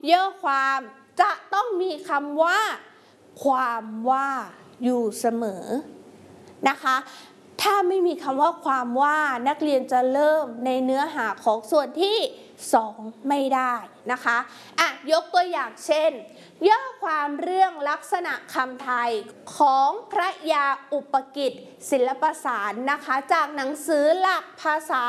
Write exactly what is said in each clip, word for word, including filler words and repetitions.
ย่อความจะต้องมีคำว่าความว่าอยู่เสมอนะคะถ้าไม่มีคำว่าความว่านักเรียนจะเริ่มในเนื้อหาของส่วนที่สองไม่ได้นะคะอ่ะยกตัวอย่างเช่นย่อความเรื่องลักษณะคำไทยของพระยาอุปกิจศิลปสารนะคะจากหนังสือหลักภาษา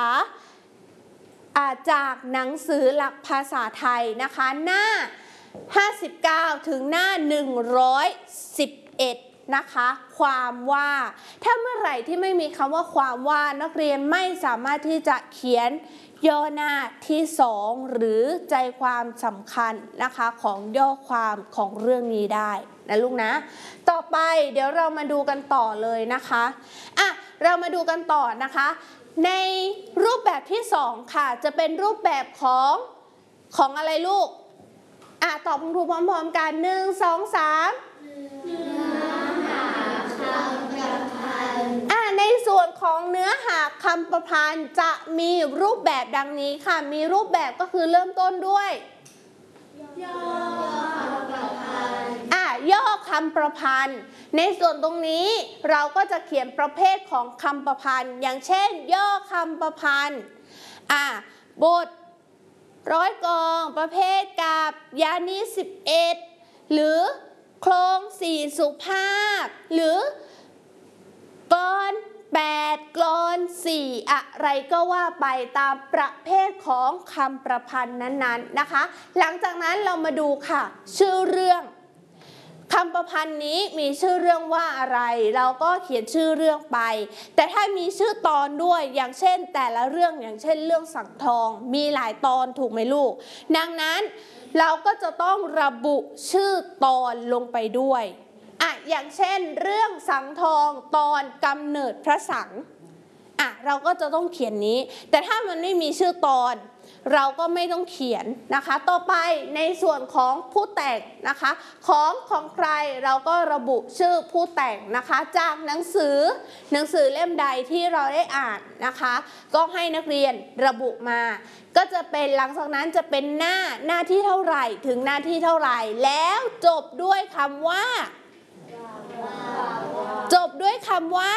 จากหนังสือหลักภาษาไทยนะคะหน้าห้าสิบเก้าถึงหน้าหนึ่งร้อยสิบเอ็ดนะคะความว่าถ้าเมื่อไหร่ที่ไม่มีคำว่าความว่านักเรียนไม่สามารถที่จะเขียนย่อหน้าที่สองหรือใจความสำคัญนะคะของย่อความของเรื่องนี้ได้นะลูกนะต่อไปเดี๋ยวเรามาดูกันต่อเลยนะคะอ่ะเรามาดูกันต่อนะคะในรูปแบบที่สองค่ะจะเป็นรูปแบบของของอะไรลูกอ่ะตอบคุณครูพร้อมๆกันหนึ่งสองสามเนื้อหาคำประพันธ์อ่ะในส่วนของเนื้อหาคำประพันธ์จะมีรูปแบบดังนี้ค่ะมีรูปแบบก็คือเริ่มต้นด้วยย่อคำประพันธ์อ่ะย่อคำประพันธ์ในส่วนตรงนี้เราก็จะเขียนประเภทของคำประพันธ์อย่างเช่นย่อคำประพันธ์อ่ะบทร้อยกลองประเภทกับยานีสิบเอ็ดหรือโครงสี่สุภาพหรือกลอนแปดกลอนสี่อะไรก็ว่าไปตามประเภทของคำประพันธ์นั้นๆนะคะหลังจากนั้นเรามาดูค่ะชื่อเรื่องคำประพันธ์นี้มีชื่อเรื่องว่าอะไรเราก็เขียนชื่อเรื่องไปแต่ถ้ามีชื่อตอนด้วยอย่างเช่นแต่ละเรื่องอย่างเช่นเรื่องสังทองมีหลายตอนถูกไหมลูกดังนั้นเราก็จะต้องระบุชื่อตอนลงไปด้วยอ่ะอย่างเช่นเรื่องสังทองตอนกำเนิดพระสังอ่ะเราก็จะต้องเขียนนี้แต่ถ้ามันไม่มีชื่อตอนเราก็ไม่ต้องเขียนนะคะต่อไปในส่วนของผู้แต่งนะคะของของใครเราก็ระบุชื่อผู้แต่งนะคะจากหนังสือหนังสือเล่มใดที่เราได้อ่านนะคะก็ให้นักเรียนระบุมาก็จะเป็นหลังจากนั้นจะเป็นหน้าหน้าที่เท่าไหร่ถึงหน้าที่เท่าไหร่แล้วจบด้วยคำว่าจบด้วยคำว่า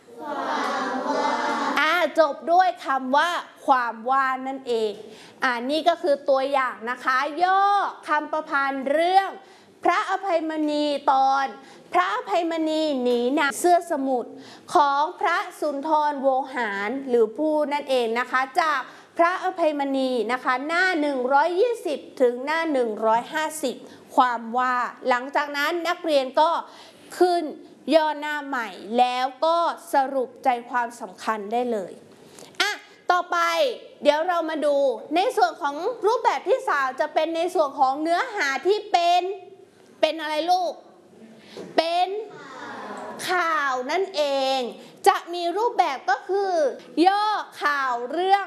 อ่าจบด้วยคำว่าความว่านั่นเองอ่านี่ก็คือตัวอย่างนะคะย่อคำประพันธ์เรื่องพระอภัยมณีตอนพระอภัยมณีหนีหนักเสื้อสมุทรของพระสุนทรโวหารหรือผู้นั่นเองนะคะจากพระอภัยมณีนะคะหน้าหนึ่งร้อยยี่สิบถึงหน้าหนึ่งร้อยห้าสิบความว่าหลังจากนั้นนักเรียนก็ขึ้นย่อหน้าใหม่แล้วก็สรุปใจความสำคัญได้เลยอ่ะต่อไปเดี๋ยวเรามาดูในส่วนของรูปแบบที่สามจะเป็นในส่วนของเนื้อหาที่เป็นเป็นอะไรลูกเป็นข่าวนั่นเองจะมีรูปแบบก็คือย่อข่าวเรื่อง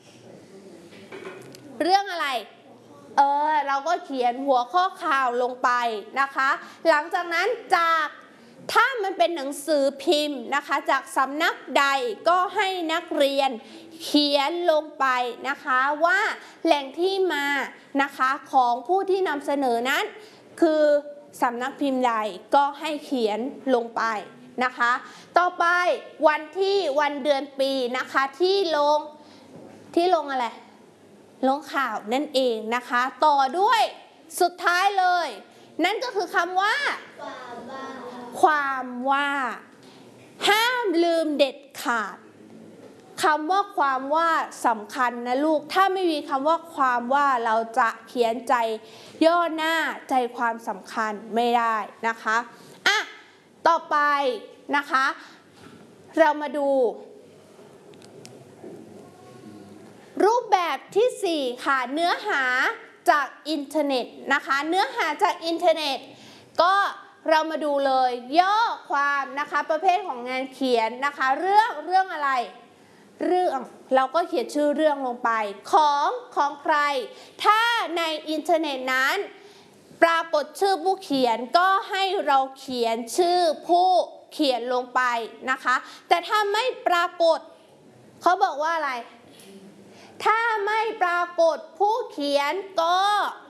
เรื่องอะไรเออเราก็เขียนหัวข้อข่าวลงไปนะคะหลังจากนั้นจากถ้ามันเป็นหนังสือพิมพ์นะคะจากสำนักใดก็ให้นักเรียนเขียนลงไปนะคะว่าแหล่งที่มานะคะของผู้ที่นำเสนอนั้นคือสำนักพิมพ์ใดก็ให้เขียนลงไปนะคะต่อไปวันที่วันเดือนปีนะคะที่ลงที่ลงอะไรลงข่าวนั่นเองนะคะต่อด้วยสุดท้ายเลยนั่นก็คือคำว่าความว่าห้ามลืมเด็ดขาดคำว่าความว่าสำคัญนะลูกถ้าไม่มีคำว่าความว่าเราจะเขียนใจย่อหน้าใจความสำคัญไม่ได้นะคะอ่ะต่อไปนะคะเรามาดูรูปแบบที่สี่ค่ะเนื้อหาจากอินเทอร์เน็ตนะคะเนื้อหาจากอินเทอร์เน็ตก็เรามาดูเลยย่อความนะคะประเภทของงานเขียนนะคะเรื่องเรื่องอะไรเรื่องเราก็เขียนชื่อเรื่องลงไปของของใครถ้าในอินเทอร์เน็ตนั้นปรากฏชื่อผู้เขียนก็ให้เราเขียนชื่อผู้เขียนลงไปนะคะแต่ถ้าไม่ปรากฏเขาบอกว่าอะไรถ้าไม่ปรากฏผู้เขียนก็